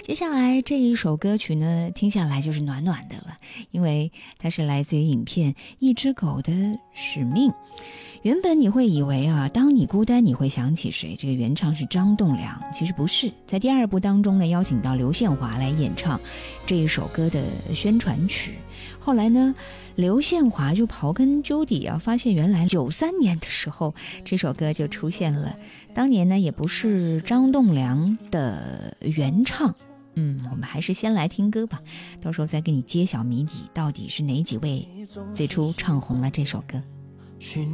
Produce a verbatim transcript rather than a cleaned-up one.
接下来这一首歌曲呢，听下来就是暖暖的了，因为它是来自于影片《一只狗的使命》。原本你会以为啊，当你孤单你会想起谁？这个原唱是张栋梁，其实不是。在第二部当中呢，邀请到刘宪华来演唱这一首歌的宣传曲。后来呢，刘宪华就刨根究底啊，发现原来九三年的时候这首歌就出现了。当年呢，也不是张栋梁的原唱。嗯，我们还是先来听歌吧，到时候再给你揭晓谜底，到底是哪几位最初唱红了这首歌。